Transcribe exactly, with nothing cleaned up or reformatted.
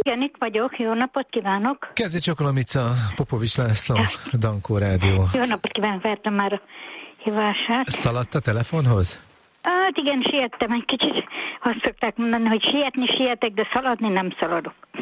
Igen, itt vagyok. Jó napot kívánok. Kezdj Csokolomicza, Popovics László, Dankó Rádió. Jó napot kívánok, vártam már a hívását. Szaladt a telefonhoz? Hát igen, siettem egy kicsit. Azt szokták mondani, hogy sietni sietek, de szaladni nem szaladok.